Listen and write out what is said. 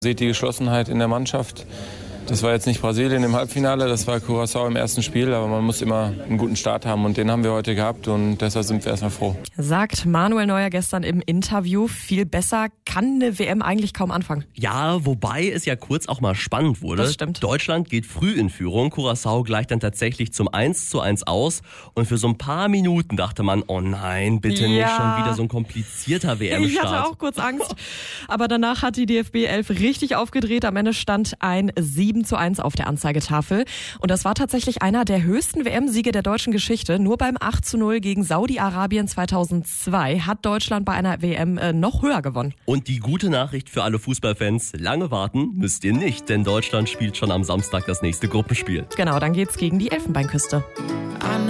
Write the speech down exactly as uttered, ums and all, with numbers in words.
Seht die Geschlossenheit in der Mannschaft. Das war jetzt nicht Brasilien im Halbfinale, das war Curaçao im ersten Spiel, aber man muss immer einen guten Start haben und den haben wir heute gehabt und deshalb sind wir erstmal froh. Sagt Manuel Neuer gestern im Interview. Viel besser kann eine W M eigentlich kaum anfangen. Ja, wobei es ja kurz auch mal spannend wurde. Das stimmt. Deutschland geht früh in Führung, Curaçao gleicht dann tatsächlich zum eins zu eins aus und für so ein paar Minuten dachte man, oh nein, bitte Ja. nicht schon wieder so ein komplizierter W Ich M-Start. hatte auch kurz Angst. Aber danach hat die D F B elf richtig aufgedreht. Am Ende stand ein sieben zu eins auf der Anzeigetafel. Und das war tatsächlich einer der höchsten W M-Siege der deutschen Geschichte. Nur beim acht zu null gegen Saudi-Arabien zweitausendzwei hat Deutschland bei einer W M äh, noch höher gewonnen. Und die gute Nachricht für alle Fußballfans, lange warten müsst ihr nicht, denn Deutschland spielt schon am Samstag das nächste Gruppenspiel. Genau, dann geht's gegen die Elfenbeinküste.